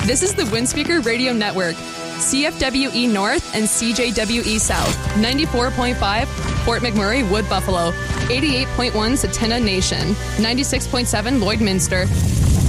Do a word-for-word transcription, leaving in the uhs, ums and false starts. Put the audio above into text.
This is the Windspeaker Radio Network, C F W E North and C J W E South, ninety-four point five Fort McMurray, Wood Buffalo, eighty-eight point one Satena Nation, ninety-six point seven Lloydminster,